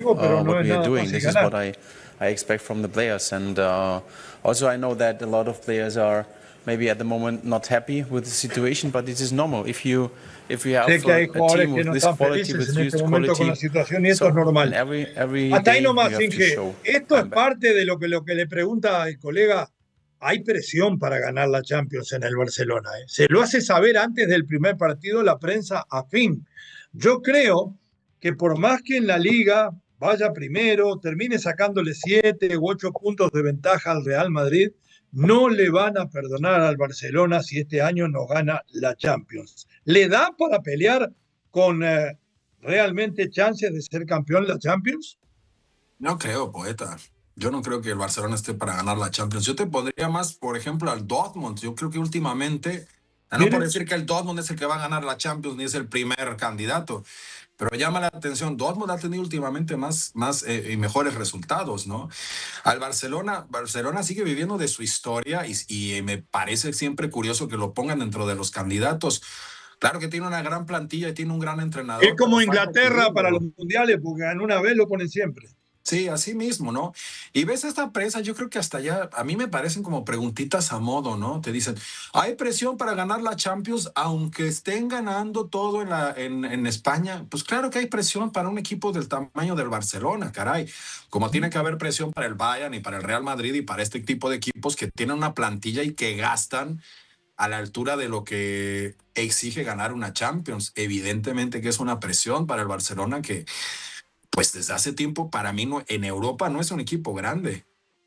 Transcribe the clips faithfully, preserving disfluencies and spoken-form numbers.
equipo, pero uh, no what es we are nada doing. fácil This is ganar. what I, I expect from the players. And uh, also I know that a lot of players are maybe at the moment not happy with the situation, but it is normal. If you if you have Sé que a, hay a jugadores team que with no this están quality, felices with en este youth momento con la quality, situación y esto es so normal. in every every Hasta ahí day nomás, you have to Inge. show Esto es I'm back. parte de lo que, lo que le pregunta el colega. Hay presión para ganar la Champions en el Barcelona. ¿eh? Se lo hace saber antes del primer partido la prensa afín. Yo creo que por más que en la liga vaya primero, termine sacándole siete u ocho puntos de ventaja al Real Madrid, no le van a perdonar al Barcelona si este año no gana la Champions. ¿Le da para pelear con eh, realmente chances de ser campeón de la Champions? No creo, poeta. Yo no creo que el Barcelona esté para ganar la Champions. Yo te pondría más, por ejemplo, al Dortmund. Yo creo que últimamente, no Mire. por decir que el Dortmund es el que va a ganar la Champions ni es el primer candidato, pero llama la atención. Dortmund ha tenido últimamente más, más eh, y mejores resultados, ¿no? Al Barcelona, Barcelona sigue viviendo de su historia y, y me parece siempre curioso que lo pongan dentro de los candidatos. Claro que tiene una gran plantilla y tiene un gran entrenador. Es como pero falta Inglaterra equilibrio. para los mundiales, porque en una vez lo ponen siempre. Sí, así mismo, ¿no? Y ves esta prensa, yo creo que hasta allá, a mí me parecen como preguntitas a modo, ¿no? Te dicen, hay presión para ganar la Champions, aunque estén ganando todo en, la, en, en España. Pues claro que hay presión para un equipo del tamaño del Barcelona, caray. Como tiene que haber presión para el Bayern y para el Real Madrid y para este tipo de equipos que tienen una plantilla y que gastan a la altura de lo que exige ganar una Champions. Evidentemente que es una presión para el Barcelona que... pues desde hace tiempo para mí no, en Europa no es un equipo grande.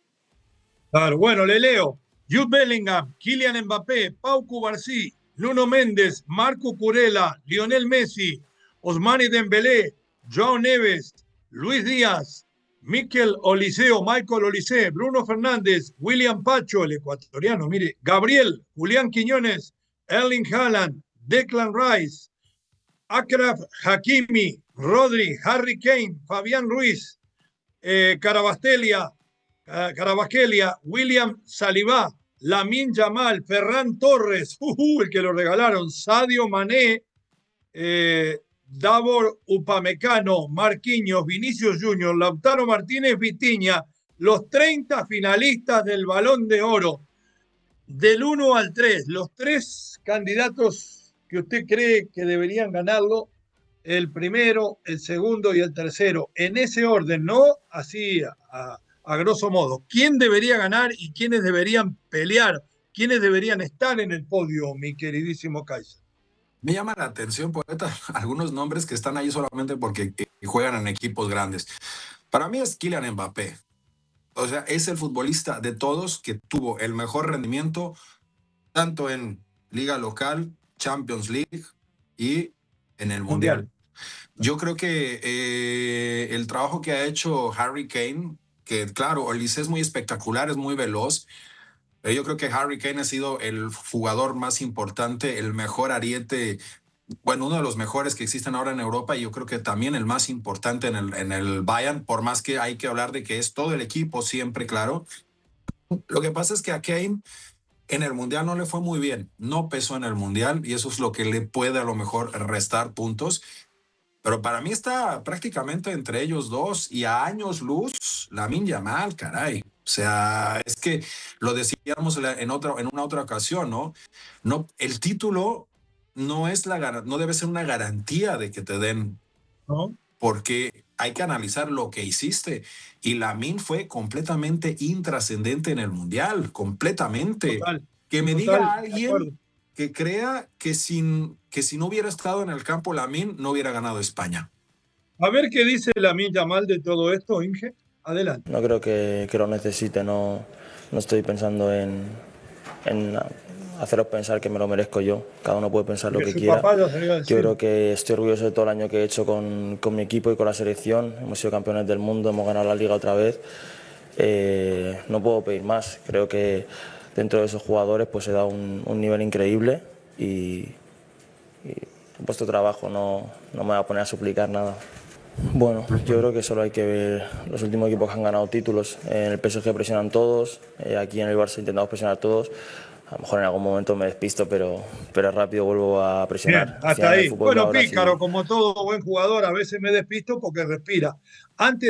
Claro, bueno, le leo. Jude Bellingham, Kylian Mbappé, Pau Cubarsí, Nuno Méndez, Marco Curella, Lionel Messi, Ousmane Dembélé, Joao Neves, Luis Díaz, Mikel Oliseo, Michael Olise, Bruno Fernández, William Pacho, el ecuatoriano, mire, Gabriel, Julián Quiñones, Erling Haaland, Declan Rice, Achraf Hakimi, Rodri, Harry Kane, Fabián Ruiz, eh, Carabastelia, uh, Carabasquelia, William Saliba, Lamine Yamal, Ferran Torres, uh, uh, el que lo regalaron, Sadio Mané, eh, Davor Upamecano, Marquinhos, Vinicius Junior, Lautaro Martínez, Vitinha, los treinta finalistas del Balón de Oro, del uno al tres, los tres candidatos que usted cree que deberían ganarlo, el primero, el segundo y el tercero, en ese orden, no así a, a grosso modo. ¿Quién debería ganar y quiénes deberían pelear? ¿Quiénes deberían estar en el podio, mi queridísimo Kaiser? Me llama la atención, poeta, algunos nombres que están ahí solamente porque juegan en equipos grandes. Para mí es Kylian Mbappé. O sea, es el futbolista de todos que tuvo el mejor rendimiento tanto en liga local, Champions League y en el Mundial. Mundial. Yo creo que eh, el trabajo que ha hecho Harry Kane, que claro, Olise es muy espectacular, es muy veloz, pero yo creo que Harry Kane ha sido el jugador más importante, el mejor ariete, bueno, uno de los mejores que existen ahora en Europa, y yo creo que también el más importante en el, en el Bayern, por más que hay que hablar de que es todo el equipo siempre, claro. Lo que pasa es que a Kane en el Mundial no le fue muy bien, no pesó en el Mundial y eso es lo que le puede a lo mejor restar puntos. Pero para mí está prácticamente entre ellos dos y a años luz Lamine Yamal, caray. O sea, es que lo decíamos en otra, en una otra ocasión, ¿no? No, el título no es la, no debe ser una garantía de que te den, ¿no? Porque hay que analizar lo que hiciste y Lamine fue completamente intrascendente en el Mundial, completamente. Total, que me total, diga alguien que crea que, sin, que si no hubiera estado en el campo Lamine no hubiera ganado España. A ver qué dice Lamine Yamal de todo esto, Inge. Adelante. No creo que, que lo necesite, no, no estoy pensando en, en haceros pensar que me lo merezco yo. Cada uno puede pensar Porque lo que su quiera. papá ya salió a decir. Yo creo que estoy orgulloso de todo el año que he hecho con, con mi equipo y con la selección. Hemos sido campeones del mundo, hemos ganado la Liga otra vez. Eh, no puedo pedir más. Creo que dentro de esos jugadores pues he dado un, un nivel increíble y, y he puesto trabajo, no, no me voy a poner a suplicar nada. Bueno, yo creo que solo hay que ver los últimos equipos que han ganado títulos. En el P S G presionan todos, eh, aquí en el Barça intentamos presionar todos. A lo mejor en algún momento me despisto, pero, pero rápido vuelvo a presionar. Bien, hasta ahí. Bueno, pícaro, sí. Como todo buen jugador, a veces me despisto porque respira. Antes